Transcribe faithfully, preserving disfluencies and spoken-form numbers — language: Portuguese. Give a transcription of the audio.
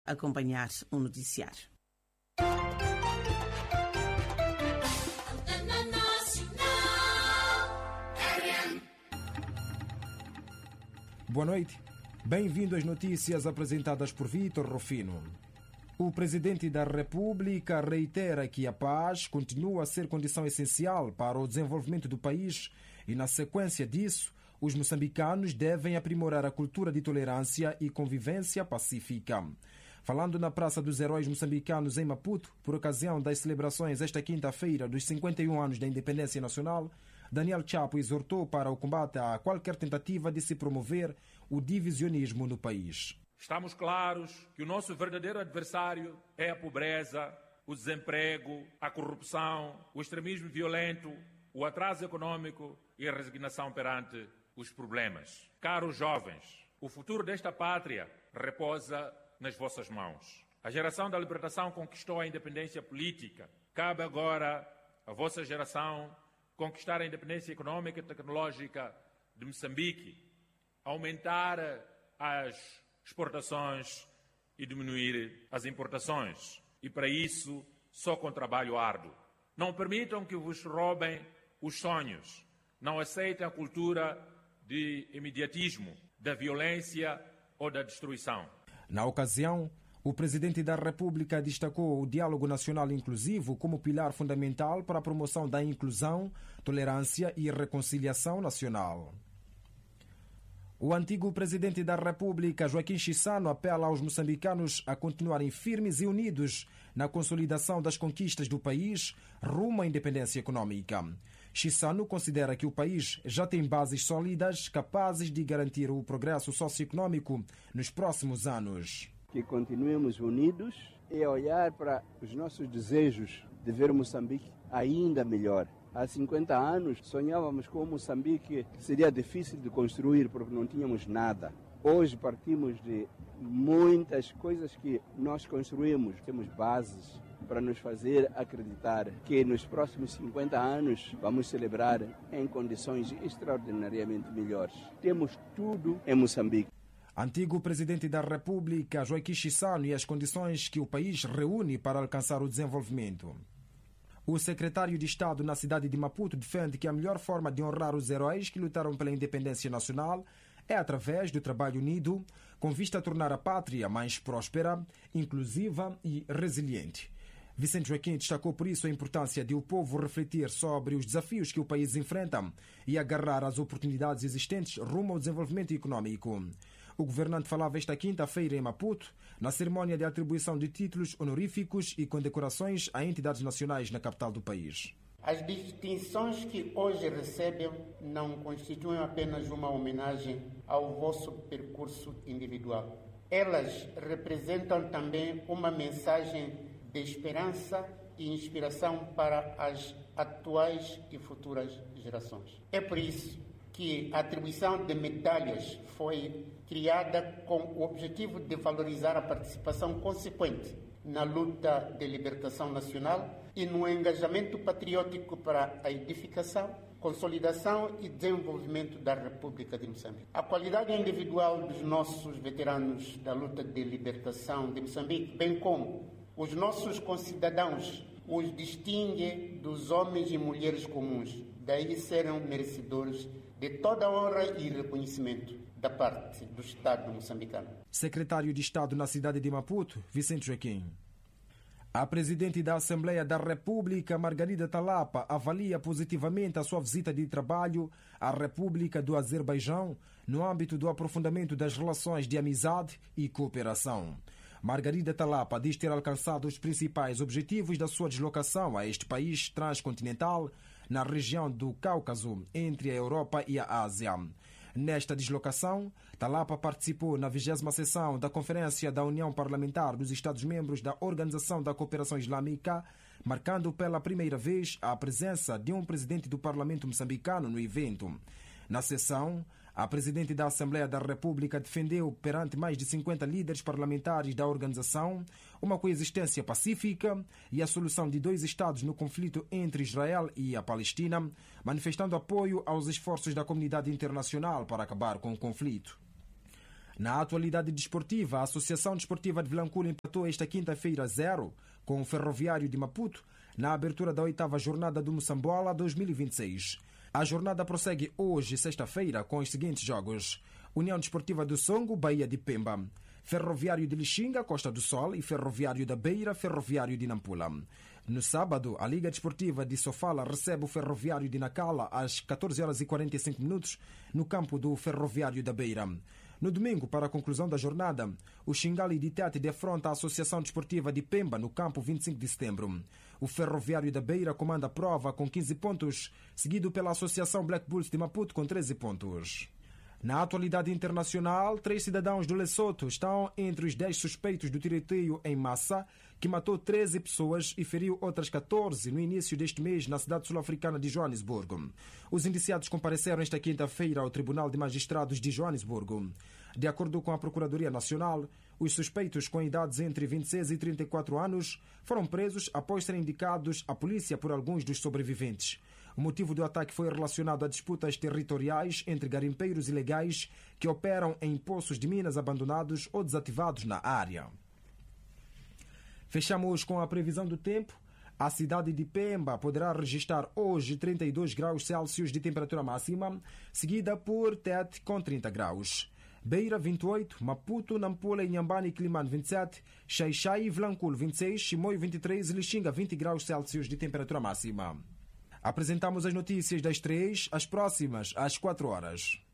acompanhar o noticiário. Boa noite. Bem-vindo às notícias apresentadas por Vítor Rufino. O Presidente da República reitera que a paz continua a ser condição essencial para o desenvolvimento do país e, na sequência disso, os moçambicanos devem aprimorar a cultura de tolerância e convivência pacífica. Falando na Praça dos Heróis Moçambicanos em Maputo, por ocasião das celebrações esta quinta-feira dos cinquenta e um anos da independência nacional, Daniel Chapo exortou para o combate a qualquer tentativa de se promover o divisionismo no país. Estamos claros que o nosso verdadeiro adversário é a pobreza, o desemprego, a corrupção, o extremismo violento, o atraso econômico e a resignação perante os problemas. Caros jovens, o futuro desta pátria repousa nas vossas mãos. A geração da libertação conquistou a independência política. Cabe agora à vossa geração conquistar a independência econômica e tecnológica de Moçambique, aumentar as exportações e diminuir as importações. E para isso, só com trabalho árduo. Não permitam que vos roubem os sonhos. Não aceitem a cultura de imediatismo, da violência ou da destruição. Na ocasião, o Presidente da República destacou o diálogo nacional inclusivo como pilar fundamental para a promoção da inclusão, tolerância e reconciliação nacional. O antigo Presidente da República, Joaquim Chissano, apela aos moçambicanos a continuarem firmes e unidos na consolidação das conquistas do país rumo à independência econômica. Chissano considera que o país já tem bases sólidas capazes de garantir o progresso socioeconômico nos próximos anos. Que continuemos unidos e olhar para os nossos desejos de ver Moçambique ainda melhor. Há cinquenta anos sonhávamos com Moçambique que seria difícil de construir porque não tínhamos nada. Hoje partimos de muitas coisas que nós construímos. Temos bases para nos fazer acreditar que nos próximos cinquenta anos vamos celebrar em condições extraordinariamente melhores. Temos tudo em Moçambique. Antigo Presidente da República, Joaquim Chissano, e as condições que o país reúne para alcançar o desenvolvimento. O secretário de Estado na cidade de Maputo defende que a melhor forma de honrar os heróis que lutaram pela independência nacional é através do trabalho unido, com vista a tornar a pátria mais próspera, inclusiva e resiliente. Vicente Joaquim destacou por isso a importância de o povo refletir sobre os desafios que o país enfrenta e agarrar as oportunidades existentes rumo ao desenvolvimento econômico. O governante falava esta quinta-feira em Maputo, na cerimónia de atribuição de títulos honoríficos e condecorações a entidades nacionais na capital do país. As distinções que hoje recebem não constituem apenas uma homenagem ao vosso percurso individual. Elas representam também uma mensagem de esperança e inspiração para as atuais e futuras gerações. É por isso que a atribuição de medalhas foi criada com o objetivo de valorizar a participação consequente na luta de libertação nacional e no engajamento patriótico para a edificação, consolidação e desenvolvimento da República de Moçambique. A qualidade individual dos nossos veteranos da luta de libertação de Moçambique, bem como os nossos concidadãos, os distingue dos homens e mulheres comuns. Daí serão merecedores de toda a honra e reconhecimento da parte do Estado moçambicano. Secretário de Estado na cidade de Maputo, Vicente Joaquim. A Presidente da Assembleia da República, Margarida Talapa, avalia positivamente a sua visita de trabalho à República do Azerbaijão no âmbito do aprofundamento das relações de amizade e cooperação. Margarida Talapa diz ter alcançado os principais objetivos da sua deslocação a este país transcontinental na região do Cáucaso, entre a Europa e a Ásia. Nesta deslocação, Talapa participou na vigésima sessão da Conferência da União Parlamentar dos Estados-Membros da Organização da Cooperação Islâmica, marcando pela primeira vez a presença de um presidente do Parlamento moçambicano no evento. Na sessão, a Presidente da Assembleia da República defendeu perante mais de cinquenta líderes parlamentares da organização uma coexistência pacífica e a solução de dois Estados no conflito entre Israel e a Palestina, manifestando apoio aos esforços da comunidade internacional para acabar com o conflito. Na atualidade desportiva, a Associação Desportiva de Vilanculo empatou esta quinta-feira zero com o Ferroviário de Maputo na abertura da oitava jornada do Moçambola dois mil e vinte e seis. A jornada prossegue hoje, sexta-feira, com os seguintes jogos: União Desportiva do Songo, Bahia de Pemba; Ferroviário de Lixinga, Costa do Sol; e Ferroviário da Beira, Ferroviário de Nampula. No sábado, a Liga Desportiva de Sofala recebe o Ferroviário de Nacala às catorze horas e quarenta e cinco minutos no campo do Ferroviário da Beira. No domingo, para a conclusão da jornada, o Xingali de Tete defronta a Associação Desportiva de Pemba no campo vinte e cinco de setembro. O Ferroviário da Beira comanda a prova com quinze pontos, seguido pela Associação Black Bulls de Maputo com treze pontos. Na atualidade internacional, três cidadãos do Lesoto estão entre os dez suspeitos do tiroteio em massa, que matou treze pessoas e feriu outras catorze no início deste mês na cidade sul-africana de Joanesburgo. Os indiciados compareceram esta quinta-feira ao Tribunal de Magistrados de Joanesburgo. De acordo com a Procuradoria Nacional, os suspeitos com idades entre vinte e seis e trinta e quatro anos foram presos após serem indicados à polícia por alguns dos sobreviventes. O motivo do ataque foi relacionado a disputas territoriais entre garimpeiros ilegais que operam em poços de minas abandonados ou desativados na área. Fechamos com a previsão do tempo. A cidade de Pemba poderá registrar hoje trinta e dois graus Celsius de temperatura máxima, seguida por Tete com trinta graus. Beira vinte e oito, Maputo, Nampula, Inhambane e Climane vinte e sete, Xai-Xai e Vilanculo vinte e seis, Chimoio vinte e três e Lixinga vinte graus Celsius de temperatura máxima. Apresentamos as notícias das três, as próximas às quatro horas.